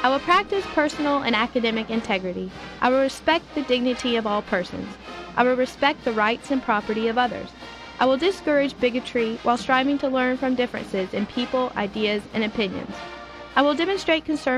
I will practice personal and academic integrity. I will respect the dignity of all persons. I will respect the rights and property of others. I will discourage bigotry while striving to learn from differences in people, ideas, and opinions. I will demonstrate concern